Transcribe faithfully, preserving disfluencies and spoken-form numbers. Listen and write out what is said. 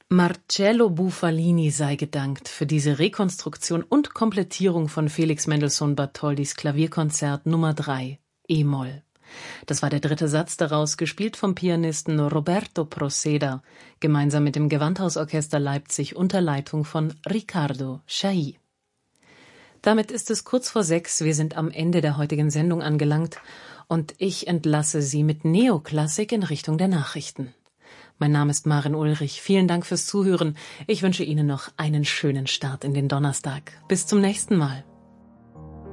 Marcello Bufalini sei gedankt für diese Rekonstruktion und Komplettierung von Felix Mendelssohn Bartholdis Klavierkonzert Nummer drei, e-Moll. Das war der dritte Satz daraus, gespielt vom Pianisten Roberto Proceda, gemeinsam mit dem Gewandhausorchester Leipzig unter Leitung von Riccardo Chailly. Damit ist es kurz vor sechs, wir sind am Ende der heutigen Sendung angelangt und ich entlasse Sie mit Neoklassik in Richtung der Nachrichten. Mein Name ist Maren Ulrich, vielen Dank fürs Zuhören. Ich wünsche Ihnen noch einen schönen Start in den Donnerstag. Bis zum nächsten Mal.